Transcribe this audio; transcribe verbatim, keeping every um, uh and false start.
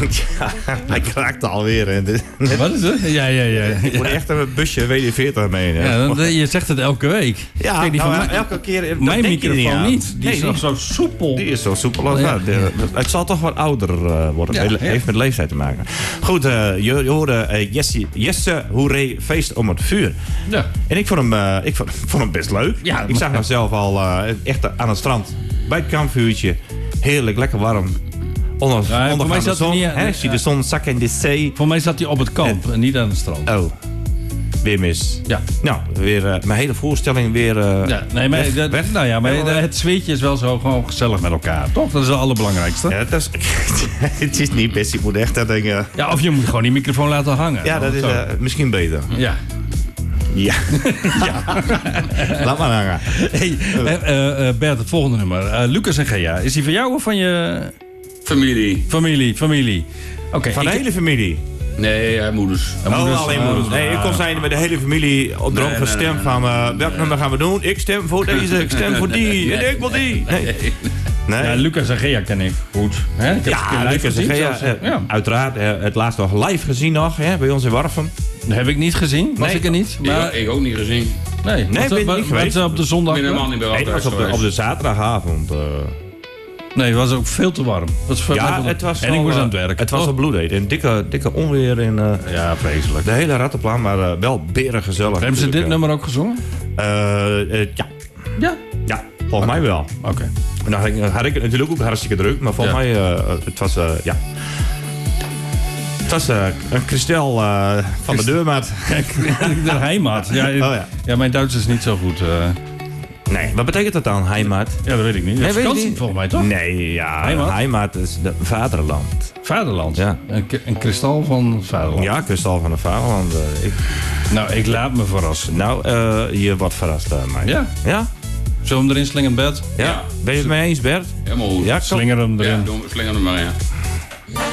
Ja, hij kraakt alweer. Hè. Wat is het? Ja, ja, ja. Ik moet echt een busje W D veertig mee. Hè. Ja, dan, je zegt het elke week. Ja, Kijk, die nou, van mij- elke keer. dat Mijn denk je er microfoon aan. niet. Die Nee, is nog zo soepel. Die is zo soepel als Ja. dat. De- Het zal toch wat ouder uh, worden. Ja, Het ja. heeft met leeftijd te maken. Goed, uh, je, je hoorde uh, Jesse, Jesse Hoeré feest om het vuur. Ja. En ik vond hem, uh, ik vond, vond hem best leuk. Ja, ik maar- zag hem zelf al uh, echt aan het strand. Bij het kampvuurtje. Heerlijk, lekker warm. Onder, Ja, voor onder mij de zat hij zon. niet- Hè, ja. zie de zon zakken in de zee. Voor mij zat hij op het kamp en niet aan het strand. Oh, weer mis. Ja. Nou, weer, uh, mijn hele voorstelling weer... Uh, Ja, nee, maar, weg, dat, weg. nou ja, maar Helemaal weg. het zweetje is wel zo gewoon gezellig met elkaar, toch? Dat is het allerbelangrijkste. Ja, dat is, het is niet best. Ik moet echt dat dingen... Ja, of je moet gewoon die microfoon laten hangen. Ja, dat is Zo. uh, misschien beter. Ja. Ja. ja. Laat maar hangen. Hey, uh, uh, Bert, het volgende nummer. Uh, Lucas en Gea. Is die van jou of van je Familie. familie? Familie. Oké. Van de ik- hele familie. Nee, uh, moeders. Uh, Oh, moeders, alleen uh, moeders. Nee, ik kon zijn met de hele familie op droom Nee, van nee, stem nee, van... nee, Uh, nee, welk nee. nummer gaan we doen? Ik stem voor deze, ik stem voor die. En ik wil die. Nee. Nee. Ja, Lucas en Gea ken ik goed. Hè? Ik heb het een Ja, keer live Lucas en gezien Gea, zelfs. uh, Ja. uiteraard. Uh, het laatst nog live gezien nog, hè, bij ons in Warfum. Dat heb ik niet gezien. Was Nee. ik er niet? Ik, Maar, ik ook niet gezien. nee, ben wat, je wat, niet wat geweest? op de Ik zondag? ben helemaal niet bij Nee, dat was op de, op de zaterdagavond. Uh, Nee, het was ook veel te warm. Het was veel ja, veel- het was en ik al, was uh, aan het werk. Het was Oh. al bloedheet. En dikke, dikke onweer in uh, Ja, vreselijk. de hele rattenplan. Maar uh, wel beren gezellig. Hebben ze dit nummer ook gezongen? Uh, uh, ja. Ja. Ja, volgens mij wel. Oké. Nou had ik, had ik het natuurlijk ook hartstikke druk, maar volgens Ja. mij, uh, het was, uh, ja. Het was uh, een kristel uh, van de deurmaat. Kijk, de heimat. Ja, Oh, ja. ja, mijn Duits is niet zo goed. uh. Nee, wat betekent dat dan, heimat? Ja, dat weet ik niet. Dat is weet je vakantie niet? volgens mij, toch? Nee, ja, Heimat? heimat is de vaderland. Vaderland. Ja. Een, k- een kristal van het vaderland. Ja, kristal van de vaderland. Uh, ik, Nou, ik laat me verrassen. nou, uh, je wordt verrast, uh, Mike. Ja? Ja? Zullen we hem erin slingen, Bert? Ja? Ja. Ben je het mee eens, Bert? Helemaal goed. Ja, kom. Slinger hem erin. Ja, doe, slinger hem maar in.